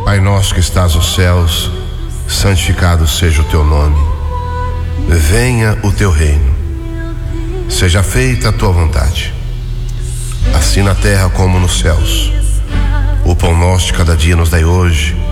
Pai nosso que estás nos céus, santificado seja o teu nome. Venha o teu reino. Seja feita a tua vontade, assim na terra como nos céus. O pão nosso de cada dia nos dai hoje.